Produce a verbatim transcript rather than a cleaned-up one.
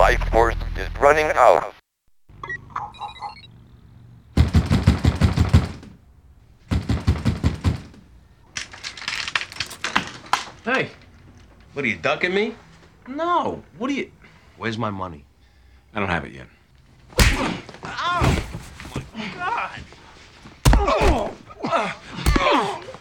life force is running out. Hey, What are you, ducking me? no. What are you... Where's my money? I don't have it yet.